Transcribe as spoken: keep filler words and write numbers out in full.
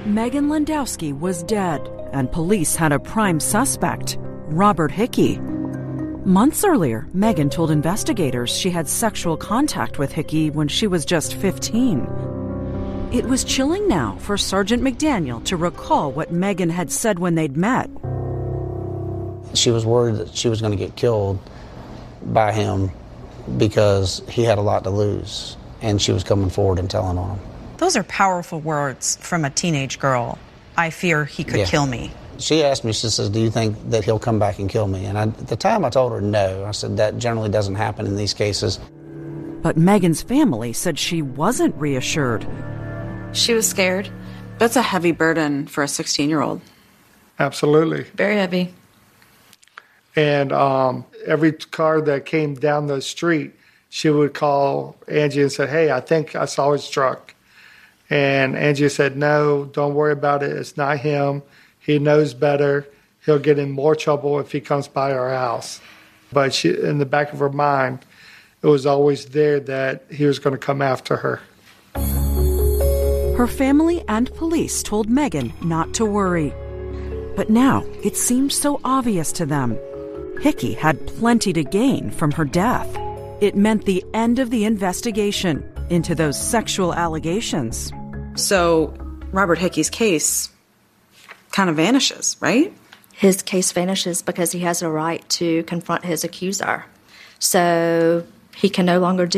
Megan Landowski was dead, and police had a prime suspect, Robert Hickey. Months earlier, Megan told investigators she had sexual contact with Hickey when she was just fifteen. It was chilling now for Sergeant McDaniel to recall what Megan had said when they'd met. She was worried that she was going to get killed by him because he had a lot to lose, and she was coming forward and telling on him. Those are powerful words from a teenage girl. I fear he could yeah. kill me. She asked me, she says, do you think that he'll come back and kill me? And I, at the time I told her no. I said that generally doesn't happen in these cases. But Megan's family said she wasn't reassured. She was scared. That's a heavy burden for a sixteen-year-old. Absolutely. Very heavy. And um, every car that came down the street, she would call Angie and say, hey, I think I saw his truck. And Angie said, no, don't worry about it. It's not him. He knows better. He'll get in more trouble if he comes by our house. But she, in the back of her mind, it was always there that he was going to come after her. Her family and police told Megan not to worry. But now it seemed so obvious to them. Hickey had plenty to gain from her death. It meant the end of the investigation into those sexual allegations. So Robert Hickey's case kind of vanishes, right? His case vanishes because he has a right to confront his accuser. So he can no longer do